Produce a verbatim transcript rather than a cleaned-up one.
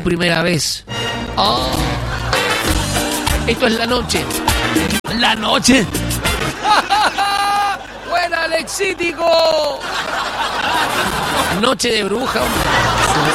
primera vez. Oh. Esto es La Noche. La Noche. ¡Buena, Alexítico! Noche de bruja, hombre.